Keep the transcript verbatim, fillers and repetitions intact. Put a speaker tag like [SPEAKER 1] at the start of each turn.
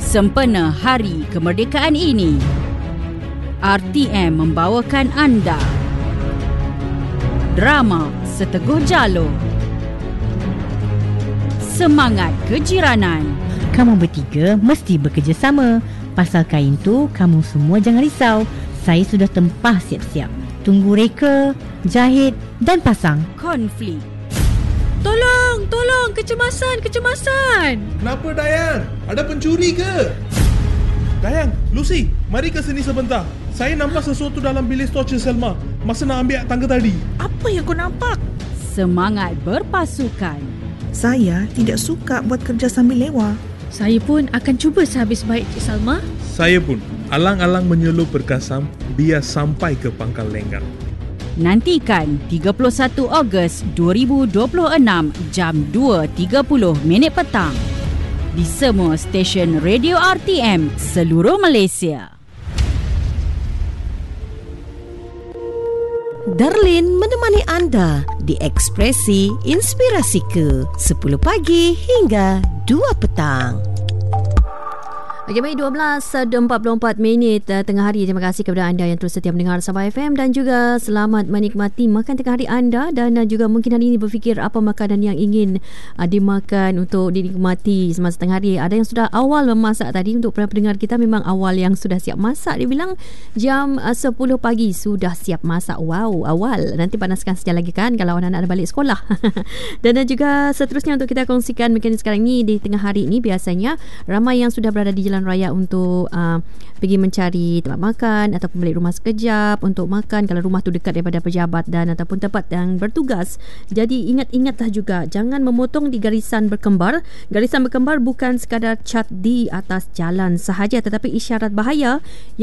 [SPEAKER 1] Sempena Hari Kemerdekaan ini, R T M membawakan anda drama Seteguh Jalur, Semangat Kejiranan.
[SPEAKER 2] Kamu bertiga mesti bekerjasama. Pasal kain tu, kamu semua jangan risau. Saya sudah tempah siap-siap. Tunggu reka, jahit dan pasang.
[SPEAKER 1] Konflik.
[SPEAKER 3] Tolong, tolong, kecemasan, kecemasan.
[SPEAKER 4] Kenapa Dayang? Ada pencuri ke? Dayang, Lucy, mari ke sini sebentar. Saya nampak sesuatu dalam bilik stor Cik Selma masa nak ambil tangga tadi.
[SPEAKER 3] Apa yang kau nampak?
[SPEAKER 1] Semangat berpasukan.
[SPEAKER 5] Saya tidak suka buat kerja sambil lewa.
[SPEAKER 3] Saya pun akan cuba sehabis baik, Cik Salma.
[SPEAKER 4] Saya pun alang-alang menyelup berkasam biar sampai ke pangkal lenggang.
[SPEAKER 1] Nantikan tiga puluh satu Ogos dua ribu dua puluh enam jam dua tiga puluh minit petang di semua stesen radio R T M seluruh Malaysia.
[SPEAKER 6] Darlin menemani anda di Ekspresi Inspirasi ke sepuluh pagi hingga dua petang.
[SPEAKER 7] Okey, baik, dua belas empat puluh empat minit uh, tengah hari. Terima kasih kepada anda yang terus setia mendengar Sabah F M dan juga selamat menikmati makan tengah hari anda. Dan uh, juga mungkin hari ini berfikir apa makanan yang ingin uh, dimakan untuk dinikmati semasa tengah hari. Ada yang sudah awal memasak tadi. Untuk pendengar kita memang awal yang sudah siap masak. Dia bilang jam uh, sepuluh pagi sudah siap masak. Wow, awal. Nanti panaskan sekejap lagi kan kalau anak-anak ada balik sekolah. Dan uh, juga seterusnya untuk kita kongsikan mungkin sekarang ni di tengah hari ini biasanya ramai yang sudah berada di jalan raya untuk uh, pergi mencari tempat makan ataupun balik rumah sekejap untuk makan kalau rumah tu dekat daripada pejabat dan ataupun tempat yang bertugas. Jadi ingat-ingatlah juga jangan memotong di garisan berkembar. Garisan berkembar bukan sekadar cat di atas jalan sahaja tetapi isyarat bahaya